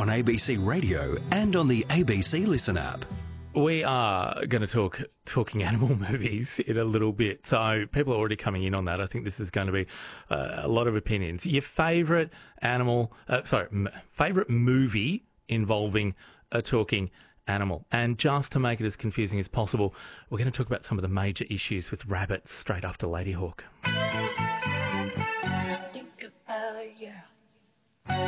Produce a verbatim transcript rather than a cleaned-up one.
on A B C Radio and on the A B C Listen app. We are going to talk talking animal movies in a little bit. So people are already coming in on that. I think this is going to be uh, a lot of opinions. Your favourite animal, uh, sorry, m- favourite movie involving a talking animal. And just to make it as confusing as possible, we're going to talk about some of the major issues with rabbits straight after Ladyhawk.